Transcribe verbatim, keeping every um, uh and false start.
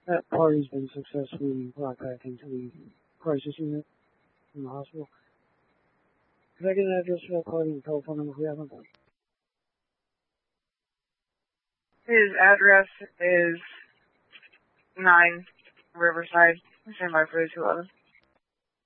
That party's been successfully brought back into the crisis unit in the hospital. Could I get an address for that party and telephone number if we have them? His address is nine Riverside. Stand by for two eleven.